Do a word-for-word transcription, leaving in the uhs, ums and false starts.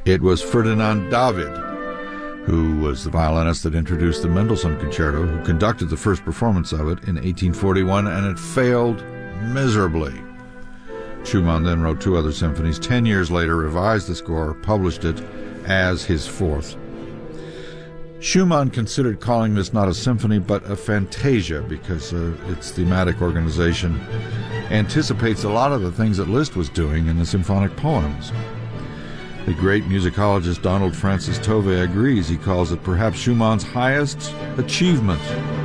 It was Ferdinand David, who was the violinist that introduced the Mendelssohn Concerto, who conducted the first performance of it in eighteen forty-one, and it failed miserably. Schumann then wrote two other symphonies. Ten years later, revised the score, published it as his fourth. Schumann considered calling this not a symphony but a fantasia because uh, its thematic organization anticipates a lot of the things that Liszt was doing in the symphonic poems. The great musicologist Donald Francis Tovey agrees. He calls it perhaps Schumann's highest achievement.